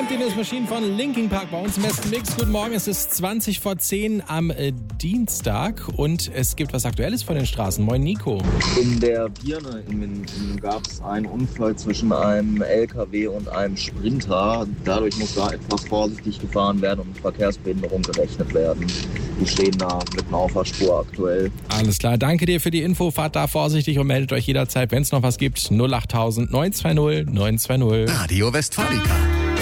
Empty News Machine von Linkin Park bei uns im besten Mix. Guten Morgen, es ist 20 vor 10 am Dienstag und es gibt was Aktuelles von den Straßen. Moin Nico. In der Birne in Minden gab es einen Unfall zwischen einem LKW und einem Sprinter. Dadurch muss da etwas vorsichtig gefahren werden und mit Verkehrsbehinderung gerechnet werden. Die stehen da mitten auf der Spur aktuell. Alles klar, danke dir für die Info. Fahrt da vorsichtig und meldet euch jederzeit, wenn es noch was gibt. 08000 920 920. Radio Westfalica.